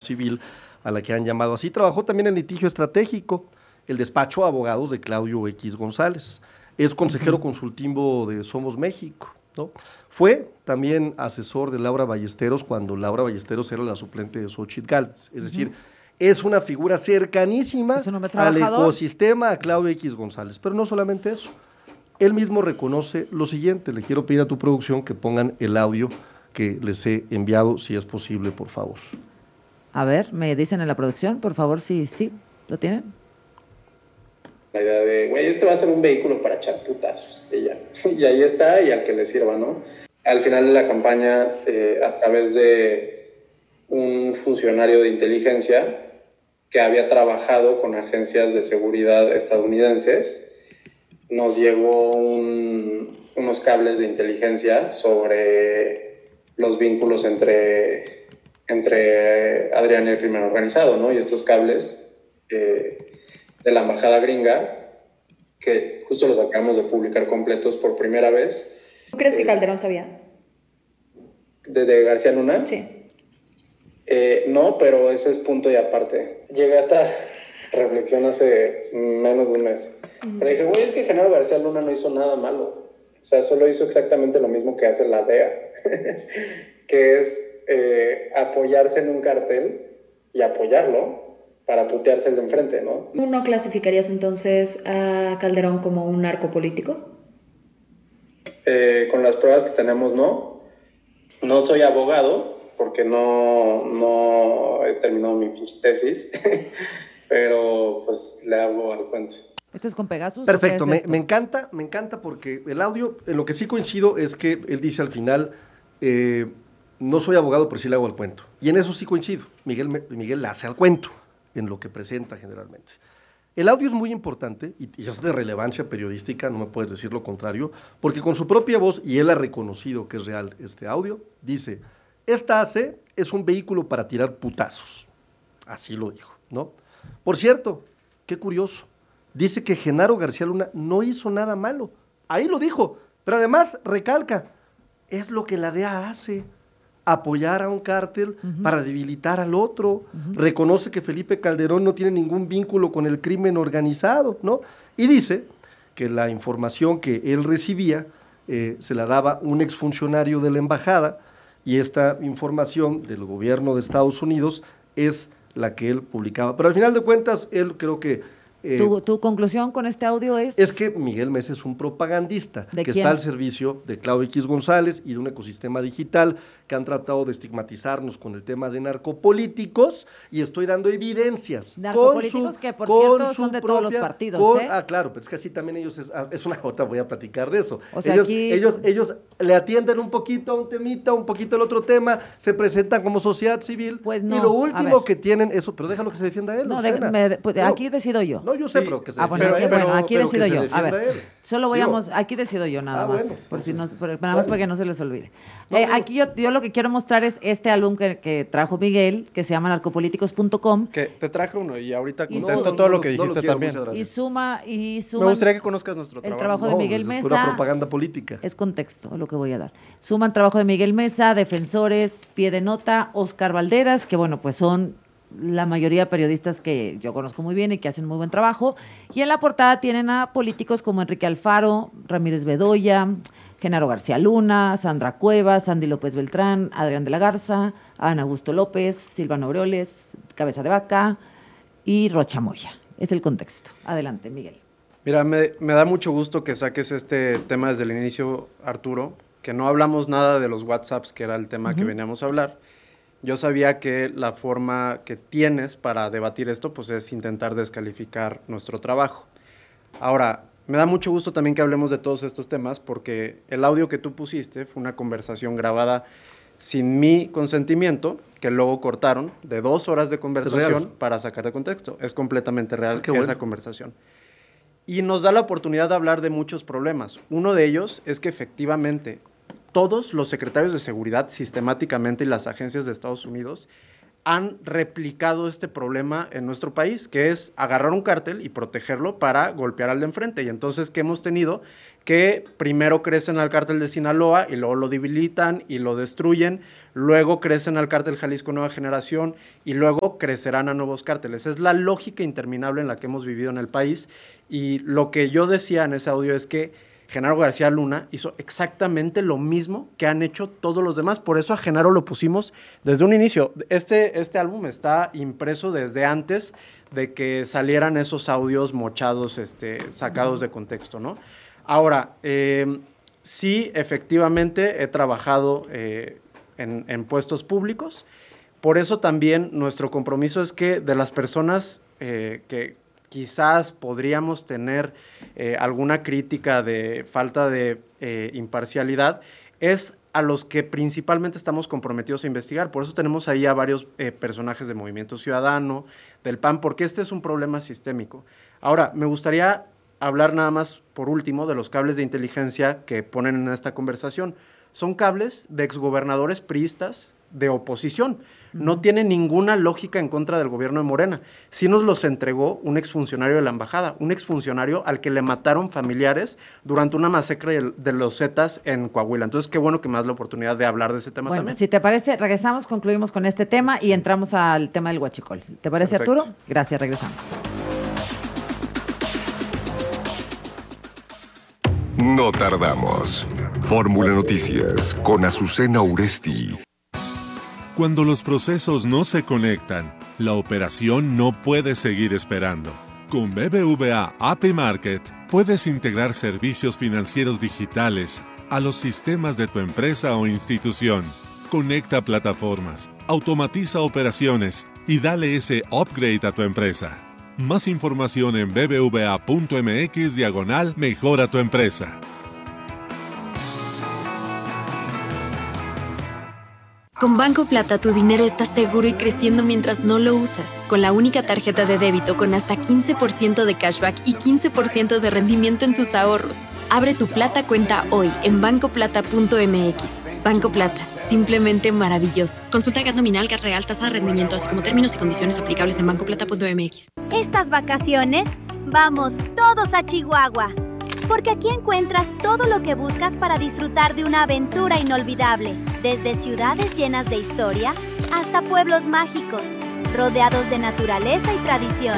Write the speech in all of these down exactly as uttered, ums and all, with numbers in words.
civil, a la que han llamado así. Trabajó también en litigio estratégico, el despacho de abogados de Claudio X González. Es consejero uh-huh. consultivo de Somos México, ¿no? Fue también asesor de Laura Ballesteros cuando Laura Ballesteros era la suplente de Xóchitl Gálvez. Es uh-huh. decir, es una figura cercanísima ¿Es un al ecosistema a Claudio X González. Pero no solamente eso. Él mismo reconoce lo siguiente. Le quiero pedir a tu producción que pongan el audio que les he enviado, si es posible, por favor. A ver, me dicen en la producción, por favor, si sí, ¿lo tienen? La idea de, güey, este va a ser un vehículo para echar putazos, y ya. Y ahí está, y al que le sirva, ¿no? Al final de la campaña, eh, a través de un funcionario de inteligencia que había trabajado con agencias de seguridad estadounidenses, nos llegó un, unos cables de inteligencia sobre los vínculos entre, entre Adrián y el crimen organizado, ¿no? Y estos cables eh, de la embajada gringa, que justo los acabamos de publicar completos por primera vez. ¿Tú crees que Calderón sabía? ¿De, de García Luna? Sí. Eh, no, pero ese es punto y aparte. Llegué a esta reflexión hace menos de un mes. Uh-huh. Pero dije, güey, es que Genaro García Luna no hizo nada malo. O sea, solo hizo exactamente lo mismo que hace la D E A, que es eh, apoyarse en un cartel y apoyarlo para putearse el de enfrente, ¿no? ¿Tú no clasificarías entonces a Calderón como un narco político? Eh, con las pruebas que tenemos, no. No soy abogado, porque no, no he terminado mi tesis, pero pues le hago al cuento. ¿Esto es con Pegasus? Perfecto, es me, me encanta, me encanta porque el audio, en lo que sí coincido es que él dice al final, eh, no soy abogado, pero sí le hago al cuento. Y en eso sí coincido, Miguel, Miguel le hace al cuento, en lo que presenta generalmente. El audio es muy importante y, y es de relevancia periodística, no me puedes decir lo contrario, porque con su propia voz, y él ha reconocido que es real este audio, dice, esta A C es un vehículo para tirar putazos, así lo dijo, ¿no? Por cierto, qué curioso, dice que Genaro García Luna no hizo nada malo, ahí lo dijo, pero además recalca, es lo que la D E A hace, apoyar a un cártel uh-huh. para debilitar al otro, uh-huh. reconoce que Felipe Calderón no tiene ningún vínculo con el crimen organizado, ¿no? Y dice que la información que él recibía eh, se la daba un exfuncionario de la embajada, y esta información del gobierno de Estados Unidos es la que él publicaba. Pero al final de cuentas, él creo que... Eh, ¿Tu, ¿Tu conclusión con este audio es? Es que Miguel Mesa es un propagandista que quién? está al servicio de Claudio X González y de un ecosistema digital que han tratado de estigmatizarnos con el tema de narcopolíticos, y estoy dando evidencias. Narcopolíticos su, que, por cierto, son de propia, todos los partidos, con, ¿eh? Ah, claro, pero es que así también ellos, es, es una otra, voy a platicar de eso. O sea, ellos, aquí... ellos, ellos le atienden un poquito a un temita, un poquito al otro tema, se presentan como sociedad civil, pues no, y lo último que tienen, eso, pero déjalo que se defienda él. No, de, me, pues, no, aquí decido yo. No, yo sé, sí. pero que se ah, bueno, defienda aquí, él. Bueno, aquí pero, decido pero yo. A ver, él. solo voy a, aquí decido yo nada ah, más, bueno, por si entonces, no, por, nada bueno. más para que no se les olvide. No, eh, no. Aquí yo, yo lo que quiero mostrar es este álbum que, que trajo Miguel, que se llama narcopolíticos punto com. Que te traje uno y ahorita y contesto no, todo no, lo que no, dijiste lo quiero, también. Y suma, y suma. Me gustaría que conozcas nuestro trabajo. El trabajo no, de Miguel es Mesa. pura propaganda política. Es contexto lo que voy a dar. Suman trabajo de Miguel Mesa, Defensores, Pie de Nota, Oscar Valderas, que bueno, pues son la mayoría de periodistas que yo conozco muy bien y que hacen muy buen trabajo. Y en la portada tienen a políticos como Enrique Alfaro, Ramírez Bedoya, Genaro García Luna, Sandra Cuevas, Sandy López Beltrán, Adrián de la Garza, Ana Augusto López, Silvano Aureoles, Cabeza de Vaca y Rocha Moya. Es el contexto. Adelante, Miguel. Mira, me, me da mucho gusto que saques este tema desde el inicio, Arturo, que no hablamos nada de los WhatsApps, que era el tema uh-huh. que veníamos a hablar. Yo sabía que la forma que tienes para debatir esto, pues es intentar descalificar nuestro trabajo. Ahora, me da mucho gusto también que hablemos de todos estos temas, porque el audio que tú pusiste fue una conversación grabada sin mi consentimiento, que luego cortaron, de dos horas de conversación para sacar de contexto. Es completamente real ah, esa bueno. conversación. Y nos da la oportunidad de hablar de muchos problemas. Uno de ellos es que efectivamente todos los secretarios de seguridad sistemáticamente y las agencias de Estados Unidos han replicado este problema en nuestro país, que es agarrar un cártel y protegerlo para golpear al de enfrente. Y entonces, ¿qué hemos tenido? Que primero crecen al cártel de Sinaloa y luego lo debilitan y lo destruyen, luego crecen al cártel Jalisco Nueva Generación y luego crecerán a nuevos cárteles. Es la lógica interminable en la que hemos vivido en el país, y lo que yo decía en ese audio es que Genaro García Luna hizo exactamente lo mismo que han hecho todos los demás. Por eso a Genaro lo pusimos desde un inicio. Este, este álbum está impreso desde antes de que salieran esos audios mochados, este, sacados de contexto, ¿no? Ahora, eh, sí, efectivamente he trabajado eh, en, en puestos públicos. Por eso también nuestro compromiso es que de las personas eh, que quizás podríamos tener eh, alguna crítica de falta de eh, imparcialidad, es a los que principalmente estamos comprometidos a investigar. Por eso tenemos ahí a varios eh, personajes de Movimiento Ciudadano, del P A N, porque este es un problema sistémico. Ahora, me gustaría hablar nada más, por último, de los cables de inteligencia que ponen en esta conversación. Son cables de exgobernadores priistas de oposición. No tiene ninguna lógica en contra del gobierno de Morena. Sí nos los entregó un exfuncionario de la embajada, un exfuncionario al que le mataron familiares durante una masacre de los Zetas en Coahuila. Entonces, qué bueno que me das la oportunidad de hablar de ese tema bueno, también. Si te parece, regresamos, concluimos con este tema y entramos al tema del huachicol. ¿Te parece, Perfecto. Arturo? Gracias, regresamos. No tardamos. Fórmula Noticias con Azucena Uresti. Cuando los procesos no se conectan, la operación no puede seguir esperando. Con B B V A A P I Market puedes integrar servicios financieros digitales a los sistemas de tu empresa o institución. Conecta plataformas, automatiza operaciones y dale ese upgrade a tu empresa. Más información en bbva.mx diagonal mejora tu empresa. Con Banco Plata tu dinero está seguro y creciendo mientras no lo usas. Con la única tarjeta de débito con hasta quince por ciento de cashback y quince por ciento de rendimiento en tus ahorros. Abre tu Plata cuenta hoy en banco plata punto m x. Banco Plata, simplemente maravilloso. Consulta G A T nominal, G A T real, tasa de rendimiento, así como términos y condiciones aplicables en banco plata punto m x. Estas vacaciones, vamos todos a Chihuahua. Porque aquí encuentras todo lo que buscas para disfrutar de una aventura inolvidable. Desde ciudades llenas de historia hasta pueblos mágicos, rodeados de naturaleza y tradición.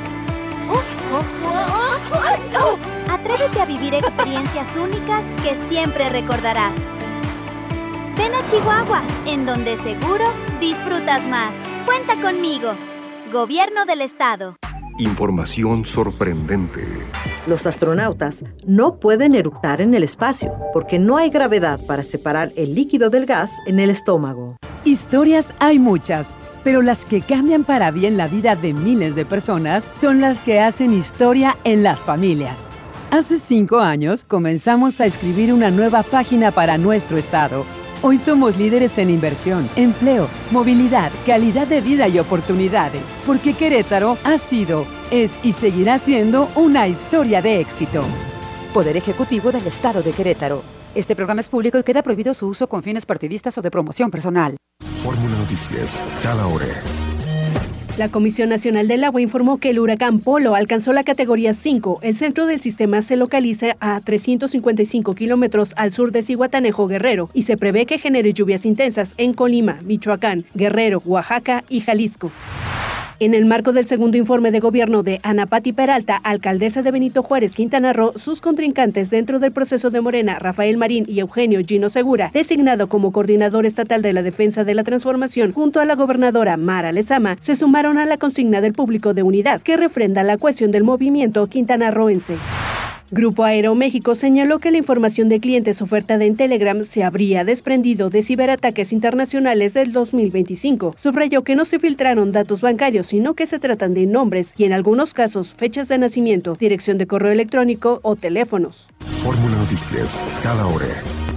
Atrévete a vivir experiencias únicas que siempre recordarás. Ven a Chihuahua, en donde seguro disfrutas más. Cuenta conmigo. Gobierno del Estado. Información sorprendente. Los astronautas no pueden eructar en el espacio porque no hay gravedad para separar el líquido del gas en el estómago. Historias hay muchas, pero las que cambian para bien la vida de miles de personas son las que hacen historia en las familias. Hace cinco años comenzamos a escribir una nueva página para nuestro estado. Hoy somos líderes en inversión, empleo, movilidad, calidad de vida y oportunidades, porque Querétaro ha sido, es y seguirá siendo una historia de éxito. Poder Ejecutivo del Estado de Querétaro. Este programa es público y queda prohibido su uso con fines partidistas o de promoción personal. Fórmula Noticias, cada hora. La Comisión Nacional del Agua informó que el huracán Polo alcanzó la categoría cinco. El centro del sistema se localiza a trescientos cincuenta y cinco kilómetros al sur de Zihuatanejo, Guerrero, y se prevé que genere lluvias intensas en Colima, Michoacán, Guerrero, Oaxaca y Jalisco. En el marco del segundo informe de gobierno de Ana Pati Peralta, alcaldesa de Benito Juárez, Quintana Roo, sus contrincantes dentro del proceso de Morena, Rafael Marín y Eugenio Gino Segura, designado como coordinador estatal de la defensa de la transformación, junto a la gobernadora Mara Lezama, se sumaron a la consigna del público de unidad, que refrenda la cohesión del movimiento quintanarroense. Grupo Aeroméxico señaló que la información de clientes ofertada en Telegram se habría desprendido de ciberataques internacionales del dos mil veinticinco. Subrayó que no se filtraron datos bancarios, sino que se tratan de nombres y en algunos casos fechas de nacimiento, dirección de correo electrónico o teléfonos. Fórmula Noticias, cada hora.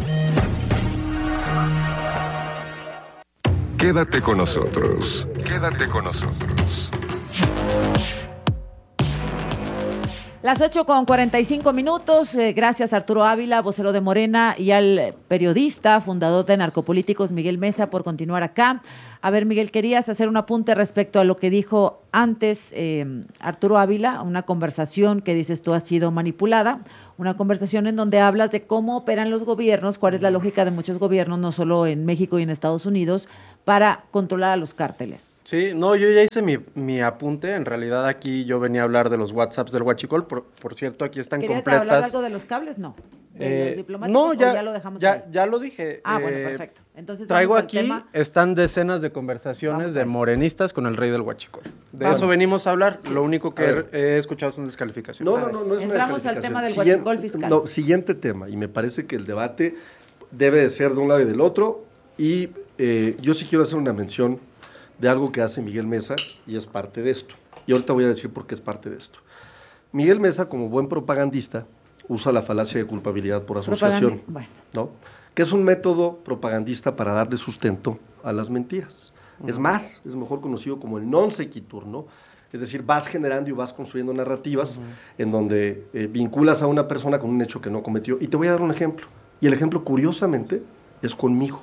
Quédate con nosotros. Quédate con nosotros. Las ocho con cuarenta y cinco minutos, eh, gracias a Arturo Ávila, vocero de Morena, y al periodista, fundador de Narcopolíticos, Miguel Mesa, por continuar acá. A ver, Miguel, querías hacer un apunte respecto a lo que dijo antes eh, Arturo Ávila, una conversación que dices tú ha sido manipulada, una conversación en donde hablas de cómo operan los gobiernos, cuál es la lógica de muchos gobiernos, no solo en México y en Estados Unidos, para controlar a los cárteles. Sí, no, yo ya hice mi, mi apunte. En realidad aquí yo venía a hablar de los WhatsApps del Huachicol. Por, por cierto, aquí están ¿Querías completas. hablar algo de los cables? No. ¿De Eh, los diplomáticos? no, ¿O ya, ya lo dejamos ya, ahí? ya lo dije. Ah, bueno, Eh, perfecto. Entonces traigo vamos al aquí, tema. están decenas de conversaciones Vamos a de eso. morenistas con el rey del Huachicol. De Vamos. eso venimos a hablar. Sí. Lo único A que ver. he escuchado son descalificaciones. No, no, no, no es una Entramos al descalificación. tema del Siguiente- huachicol fiscal. No, siguiente tema, y me parece que el debate debe de ser de un lado y del otro, y eh, yo sí quiero hacer una mención de algo que hace Miguel Mesa, y es parte de esto. Y ahorita voy a decir por qué es parte de esto. Miguel Mesa, como buen propagandista, usa la falacia de culpabilidad por asociación, Propaganda- bueno. ¿no? Que es un método propagandista para darle sustento a las mentiras. Es más, es mejor conocido como el non sequitur, ¿no? Es decir, vas generando y vas construyendo narrativas en donde eh, vinculas a una persona con un hecho que no cometió. Y te voy a dar un ejemplo. Y el ejemplo, curiosamente, es conmigo.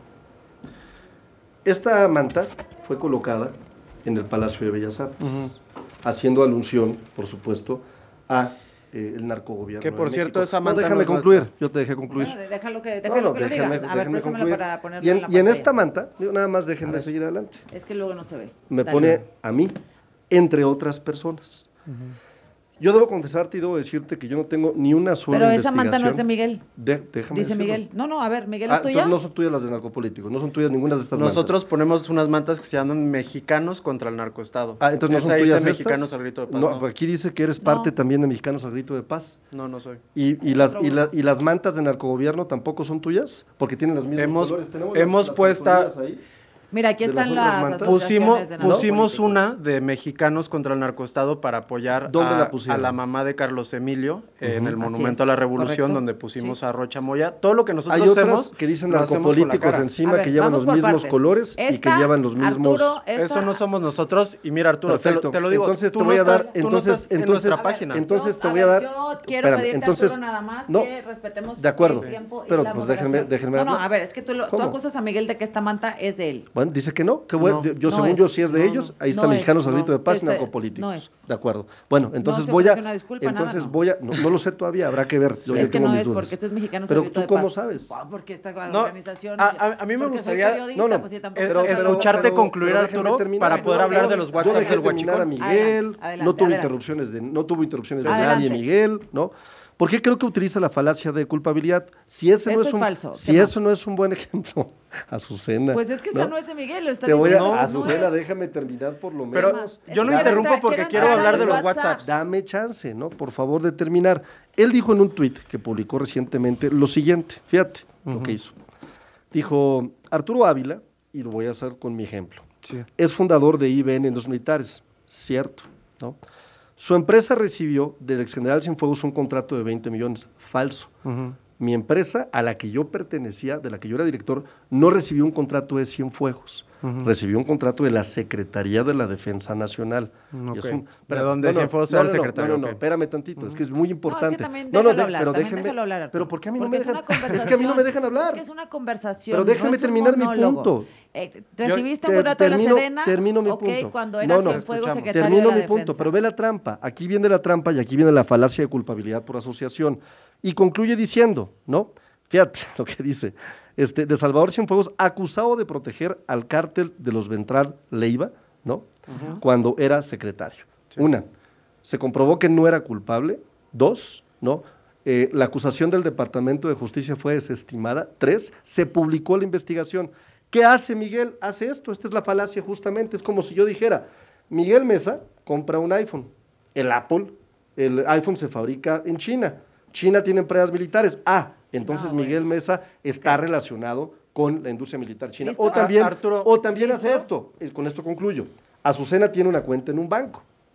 Esta manta fue colocada en el Palacio de Bellas Artes, Ujú. haciendo alusión, por supuesto, a eh, el narcogobierno. Que, por de cierto, México. esa No, manta déjame no es concluir, nuestra. yo te dejé concluir. Bueno, déjalo que, No, déjalo no, que lo diga. déjenme- A ver, déjenme préstamela concluir. para ponerlo Y en, en la y en pantalla. esta manta, digo, nada más A déjenme ver. seguir adelante, Es que luego no se ve. me Dale. pone a mí, entre otras personas. Yo debo confesarte y debo decirte que yo no tengo ni una sola Pero esa investigación. manta no es de Miguel. De- déjame Dice decirlo. Miguel. No, no, a ver, Miguel, Ah, ¿es tuya? entonces no son tuyas las de narcopolíticos, no son tuyas ninguna de estas Nosotros mantas. ponemos unas mantas que se llaman Mexicanos contra el Narcoestado. Ah, entonces no Esa son dice tuyas Mexicanos estas. al grito de paz. No, No, pues aquí dice que eres parte No. también de Mexicanos al grito de paz. no, no soy. ¿Y, y las, y, la- y las mantas de narcogobierno tampoco son tuyas? Porque tienen los mismos Hemos- colores. Tenemos hemos las puesta- cartulinas ahí. Mira, aquí de las están otras las mantas. Pusimos, asociaciones de pusimos narcopolíticos. una de Mexicanos contra el Narcoestado para apoyar ¿Dónde a, la pusieron? a la mamá de Carlos Emilio en Ujú. el Así Monumento es, a la Revolución, correcto. donde pusimos Sí. a Rocha Moya. Todo lo que nosotros Hay otras hacemos que dicen lo hacemos con la narcopolíticos cara. encima A ver, que llevan vamos los por mismos partes. colores y que Esta, llevan los mismos... Arturo, esta- Eso no somos nosotros. Y mira, Arturo, te Perfecto. lo, te lo digo. Entonces tú te no voy a dar, estás- tú no entonces, estás en entonces, nuestra página. entonces Yo- te a voy a ver, dar. Yo quiero espérame, pedirte, entonces, Arturo, nada más no, que respetemos de acuerdo, el tiempo y pero la pues déjenme, moderación. déjenme No, no, hablar. a ver, es que tú, lo, tú ¿Cómo? acusas a Miguel de que esta manta es de él. Bueno, dice que no, que bueno, No, yo no según es, yo sí es de no, ellos, no, ahí está no Mexicanos es, al grito de no, paz y este, narcopolíticos. no es. De acuerdo. Bueno, entonces se voy a ofrece una disculpa, nada, entonces no. voy a no, no lo sé todavía, habrá que ver. Yo, yo Es que tengo no mis es dudas. porque esto es Mexicanos Pero al grito tú de cómo paz. sabes? Ah, porque esta No, organización. a- a- a mí me porque gustaría- Soy periodista, no, no, pues sí, tampoco. pero- pero- escucharte pero- concluir, pero déjenme Arturo, terminar. para poder Bueno, hablar ok. de los Yo WhatsApp dejé del terminar a Huachicol. Miguel, Adelante, adelante, no tuvo adelante. interrupciones de no tuvo interrupciones de Adelante. nadie, Miguel, ¿no? ¿Por qué creo que utiliza la falacia de culpabilidad? Si ese Esto no es es un falso. si ¿Qué eso más? no es un buen ejemplo, Azucena. Pues es que esta ¿no? no es de Miguel, lo está Te voy a diciendo. Azucena, déjame terminar por lo Pero menos. yo no Quiero interrumpo entrar- porque quiero quiero entrar hablar a de los WhatsApp. WhatsApps. Dame chance, ¿no? Por favor de terminar. Él dijo en un tuit que publicó recientemente lo siguiente, fíjate lo que hizo. Dijo, Arturo Ávila, y lo voy a hacer con mi ejemplo, Sí. es fundador de I B N en los militares, cierto, ¿no? Su empresa recibió del ex general Cienfuegos un contrato de veinte millones, falso. Ujú. Mi empresa, a la que yo pertenecía, de la que yo era director, no recibió un contrato de Cienfuegos, Ujú. recibió un contrato de la Secretaría de la Defensa Nacional. Mm, Y es ok. un- ¿De espera, dónde Cienfuegos no, era no, el no, secretario? No, no, no, Ok. espérame tantito, es que es muy importante. también no, no, déjalo de- hablar, pero también déjenme, déjalo hablar, Arturo. pero ¿por qué a mí no Porque me es una dejan? Es que a mí no me dejan hablar. Es que es una conversación. Pero déjame no es un terminar mi monólogo. punto. Eh, recibiste Te- un rato de la termino- Sedena. termino mi ok, punto. cuando era No, no, Cienfuegos escuchamos. secretario Termino de la mi punto, Defensa. pero ve la trampa. Aquí viene la trampa y aquí viene la falacia de culpabilidad por asociación. Y concluye diciendo, ¿no? Fíjate lo que dice. Este, de Salvador Cienfuegos, acusado de proteger al cártel de los Ventral Leiva, ¿no? Cuando era secretario. Una, se comprobó que no era culpable. Dos, ¿no? Eh, la acusación del Departamento de Justicia fue desestimada. Tres, se publicó la investigación. ¿Qué hace Miguel? Hace esto. Esta es la falacia justamente. Es como si yo dijera, Miguel Mesa compra un iPhone. El Apple, el iPhone se fabrica en China. China tiene empresas militares. Ah, entonces Ah, bueno. Miguel Mesa está relacionado con la industria militar china. ¿Listo? O también, Ar- Arturo, o también hace ¿listo? esto. Eh, Con esto concluyo. Azucena tiene una cuenta en un banco, ¿no?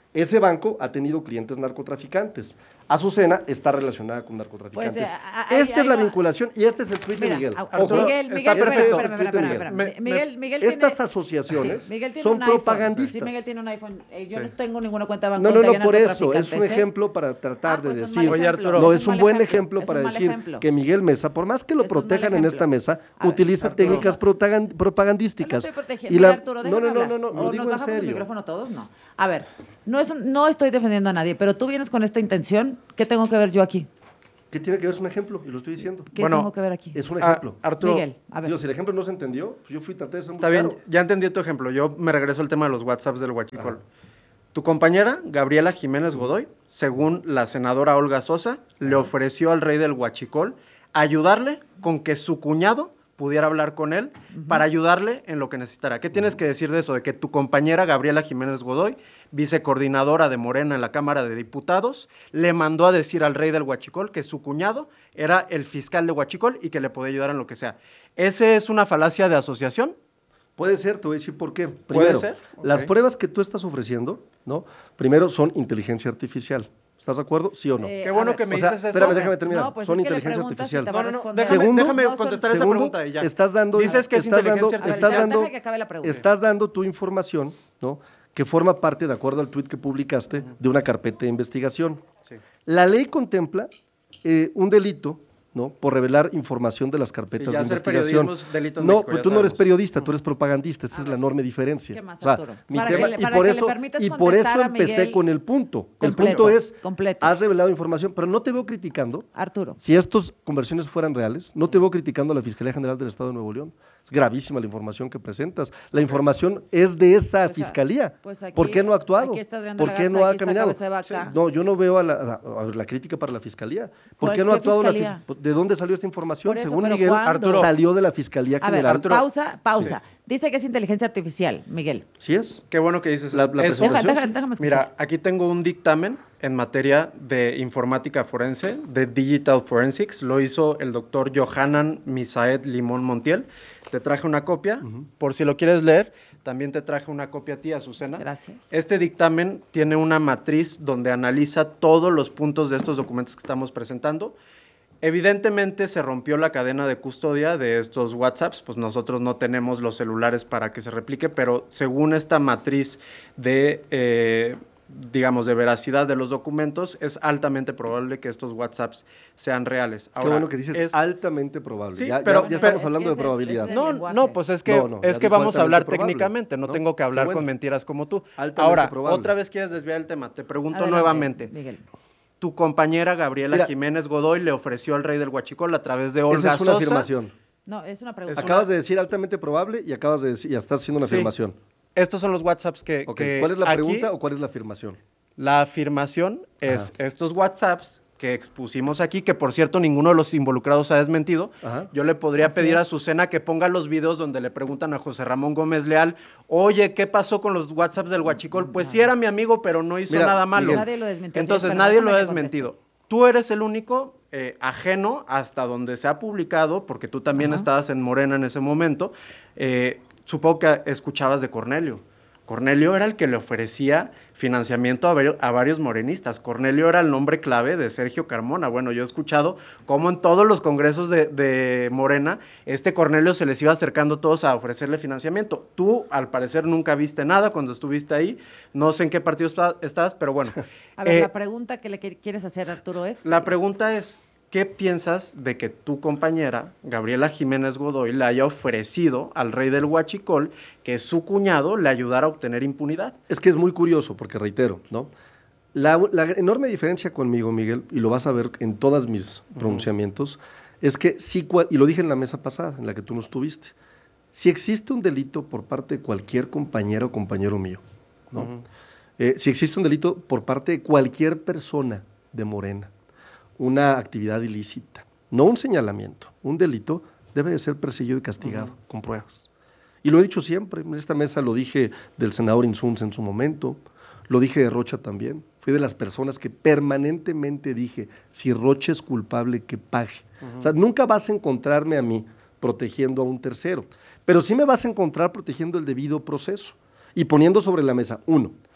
Ese banco ha tenido clientes narcotraficantes. Azucena está relacionada con narcotraficantes. Pues, eh, ahí- esta ahí es la va. vinculación y este es el tuit de Mira, Miguel. a- Ojo, Miguel, está Miguel, perfecto. espera, Este es espera, el tuit de espera, Miguel. espera. Me- Miguel, Miguel Estas tiene- asociaciones sí, Miguel tiene son un iPhone. propagandistas. Sí, Miguel tiene un iPhone. Eh, yo Sí. no tengo ninguna cuenta de banco. No, no, donde no, haya por eso, es narcotraficantes, un ¿eh? ejemplo para tratar Ah, de pues es un decir. mal Oye, ejemplo, Arturo, No, es es un un mal buen ejemplo, ejemplo es para un mal decir ejemplo. que Miguel Mesa, por más que lo Es un mal protejan en esta ejemplo. mesa, A ver, utiliza Arturo. técnicas protagan- propagandísticas. No estoy protegiendo. Y Mira, la- Arturo, no, déjame no, no, hablar. no, no, O lo nos digo en bajamos el serio. micrófono todos, no. A ver, no, es un- no estoy defendiendo a nadie, pero tú vienes con esta intención. ¿Qué tengo que ver yo aquí? ¿Qué tiene que ver? Es un ejemplo, y lo estoy diciendo. ¿Qué Bueno, tengo que ver aquí? Es un Ah, ejemplo. Arturo, Miguel, a ver. Digo, si el ejemplo no se entendió, pues yo fui traté de ser muy está bien, claro. ya entendí tu ejemplo. Yo me regreso al tema de los WhatsApps del Huachicol. Tu compañera, Gabriela Jiménez Godoy, según la senadora Olga Sosa, le ofreció al rey del Huachicol ayudarle con que su cuñado pudiera hablar con él para ayudarle en lo que necesitara. ¿Qué tienes que decir de eso? De que tu compañera Gabriela Jiménez Godoy, vicecoordinadora de Morena en la Cámara de Diputados, le mandó a decir al rey del Huachicol que su cuñado era el fiscal de Huachicol y que le podía ayudar en lo que sea. ¿Ese es una falacia de asociación? Puede ser, te voy a decir por qué. ¿Puede Primero, ser? las Ok. pruebas que tú estás ofreciendo, ¿no? Primero son inteligencia artificial. ¿Estás de acuerdo? ¿Sí o no? Eh, Qué a bueno ver, que me o sea, dices eso. espérame, déjame terminar. No, pues son es que le inteligencia preguntas si artificial. te va a No, no, no, responder. déjame, Segundo, déjame no son- contestar esa Segundo, pregunta y ya. estás dando, Dices que es estás dando, inteligencia A ver, estás ya, dando, deja que acabe la pregunta. estás dando tu información, ¿no? Que forma parte, de acuerdo al tuit que publicaste, de una carpeta de investigación. Sí. La ley contempla eh, un delito, ¿no? Por revelar información de las carpetas Sí, ya de hacer investigación. periodismo es delito en No, México, pues ya tú no eres sabemos. periodista, tú eres propagandista, esa es la enorme diferencia. ¿Qué más, O sea, Arturo? mi Para que tema, le- y para por que le eso, permitas y por eso contestar a empecé Miguel con el punto. El completo, punto es, completo. has revelado información, pero no te veo criticando. Arturo. Si estas conversiones fueran reales, no te veo criticando a la Fiscalía General del Estado de Nuevo León. Es gravísima la información que presentas. La información es de esa Pues, fiscalía. pues aquí- ¿Por qué no ha actuado? aquí está Adrián ¿Por de la qué Garza, no ha aquí está caminado? Cabeza de Vaca. No, yo no veo a la, a- a ver, la crítica para la Fiscalía. ¿Por ¿Cuál- qué no ha qué actuado la fiscalía? Fiscalía? ¿De dónde salió esta información? Por eso, Según pero Miguel, ¿cuándo? Arturo. salió de la Fiscalía A ver, General. pausa, pausa. Dice que es inteligencia artificial, Miguel. ¿Sí es? Qué bueno que dices La- eso. la Eso- presentación, Deja- deja- déjame escuchar. Mira, aquí tengo un dictamen en materia de informática forense, de Digital Forensics. Lo hizo el doctor Johanan Misaed Limón Montiel. Te traje una copia, por si lo quieres leer. También te traje una copia a ti, Azucena. Gracias. Este dictamen tiene una matriz donde analiza todos los puntos de estos documentos que estamos presentando. Evidentemente se rompió la cadena de custodia de estos WhatsApps, pues nosotros no tenemos los celulares para que se replique, pero según esta matriz de, eh, digamos, de veracidad de los documentos, es altamente probable que estos WhatsApps sean reales. Qué bueno que dices es- altamente probable. Sí, ya, ya- pero- ya pero- estamos es hablando que de ese es- probabilidad. ese es No, el lenguaje. no, pues es que, No, no, es ya que dijo vamos a hablar altamente probable, técnicamente, no, ¿no? tengo que Qué hablar bueno. con mentiras como tú. Altamente Ahora, probable. otra vez quieres desviar el tema, te pregunto Adelante, nuevamente. Miguel. Tu compañera Gabriela Mira. Jiménez Godoy le ofreció al rey del Huachicol a través de Olga Esa es una Sosa. afirmación. No, es una pregunta. Es Acabas una- de decir altamente probable y acabas de decir, ya estás haciendo una Sí. afirmación. Estos son los WhatsApps que... Ok, que ¿cuál es la aquí- pregunta o cuál es la afirmación? La afirmación es estos WhatsApps que expusimos aquí, que por cierto ninguno de los involucrados ha desmentido. Ajá. Yo le podría Así pedir a es. Azucena que ponga los videos donde le preguntan a José Ramón Gómez Leal, oye, ¿qué pasó con los WhatsApps del Huachicol? Pues sí era mi amigo, pero no hizo Mira, nada malo. Miguel. Nadie lo desmintió. Entonces, Sí, pero nadie déjame lo ha que conteste. desmentido. Tú eres el único eh, ajeno hasta donde se ha publicado, porque tú también Ajá. estabas en Morena en ese momento. Eh, supongo que escuchabas de Cornelio. Cornelio era el que le ofrecía financiamiento a, vario- a varios morenistas. Cornelio era el nombre clave de Sergio Carmona. Bueno, yo he escuchado cómo en todos los congresos de, de Morena, este Cornelio se les iba acercando todos a ofrecerle financiamiento. Tú, al parecer, nunca viste nada cuando estuviste ahí. No sé en qué partido esta- estabas, pero bueno. A ver, Eh, la pregunta que le qui- quieres hacer, Arturo, es... la pregunta es, ¿qué piensas de que tu compañera, Gabriela Jiménez Godoy, le haya ofrecido al rey del Huachicol que su cuñado le ayudara a obtener impunidad? Es que es muy curioso, porque reitero, ¿no? La, la enorme diferencia conmigo, Miguel, y lo vas a ver en todos mis pronunciamientos, es que sí, cua- y lo dije en la mesa pasada, en la que tú no estuviste, si existe un delito por parte de cualquier compañero o compañero mío, ¿no? Ujú. Eh, si existe un delito por parte de cualquier persona de Morena, una actividad ilícita, no un señalamiento, un delito, debe de ser perseguido y castigado con pruebas. Y lo he dicho siempre, en esta mesa lo dije del senador Insunza en su momento, lo dije de Rocha también, fui de las personas que permanentemente dije, si Rocha es culpable, que pague. O sea, nunca vas a encontrarme a mí protegiendo a un tercero, pero sí me vas a encontrar protegiendo el debido proceso y poniendo sobre la mesa, uno,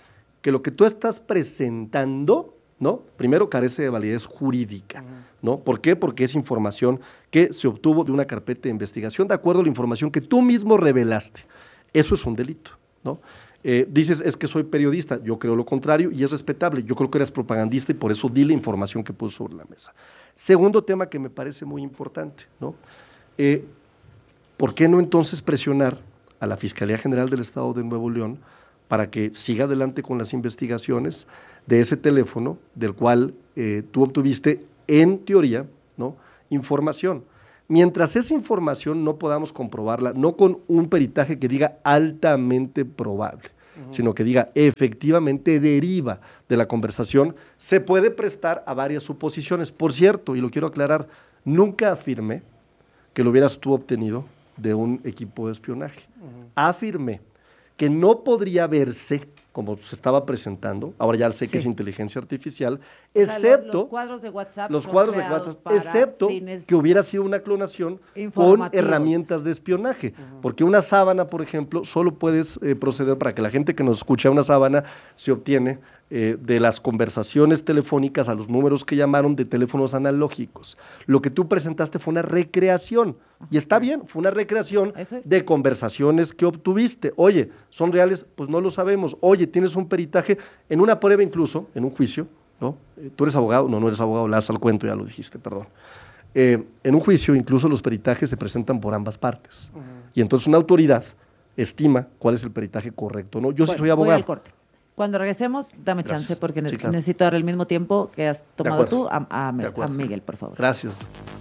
que lo que tú estás presentando, ¿no? Primero carece de validez jurídica, ¿no? ¿Por qué? Porque es información que se obtuvo de una carpeta de investigación de acuerdo a la información que tú mismo revelaste. Eso es un delito, ¿no? Eh, dices, es que soy periodista, yo creo lo contrario y es respetable, yo creo que eres propagandista y por eso di la información que puso sobre la mesa. Segundo tema que me parece muy importante, ¿no? Eh, ¿Por qué no entonces presionar a la Fiscalía General del Estado de Nuevo León para que siga adelante con las investigaciones de ese teléfono del cual eh, tú obtuviste, en teoría, ¿no?, información? Mientras esa información no podamos comprobarla, no con un peritaje que diga altamente probable, uh-huh. sino que diga efectivamente deriva de la conversación, se puede prestar a varias suposiciones. Por cierto, y lo quiero aclarar, nunca afirmé que lo hubieras tú obtenido de un equipo de espionaje. Uh-huh. Afirmé que no podría verse como se estaba presentando, ahora ya sé sí. que es inteligencia artificial, excepto... Los, los cuadros de WhatsApp Los cuadros de WhatsApp, excepto que hubiera sido una clonación con herramientas de espionaje, uh-huh. porque una sábana, por ejemplo, solo puedes eh, proceder, para que la gente que nos escucha, una sábana se obtiene eh, de las conversaciones telefónicas a los números que llamaron de teléfonos analógicos. Lo que tú presentaste fue una recreación, uh-huh. y está bien, fue una recreación es. de conversaciones que obtuviste. Oye, ¿son reales? Pues no lo sabemos. Oye, tienes un peritaje, en una prueba incluso, en un juicio, ¿no? Eh, ¿Tú eres abogado? No, no eres abogado, le das al cuento, ya lo dijiste, perdón. Eh, en un juicio incluso los peritajes se presentan por ambas partes. Uh-huh. Y entonces una autoridad estima cuál es el peritaje correcto, ¿no? Yo bueno, sí soy abogado. Voy al corte. Cuando regresemos, dame Gracias. chance porque sí, claro. necesito dar el mismo tiempo que has tomado tú a, a, a Miguel, por favor. Gracias.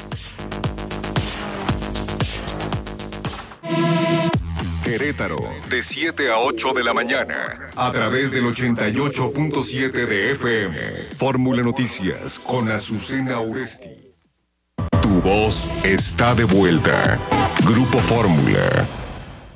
Querétaro, de siete a ocho de la mañana, a través del ochenta y ocho punto siete de F M. Fórmula Noticias con Azucena Oresti. Tu voz está de vuelta. Grupo Fórmula.